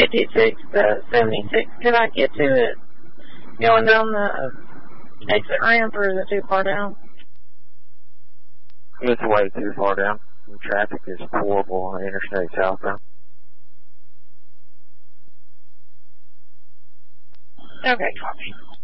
56 to 76. Can I get to it going down the exit ramp, or is it too far down? It's way too far down. The traffic is horrible on Interstate southbound. Okay, copy.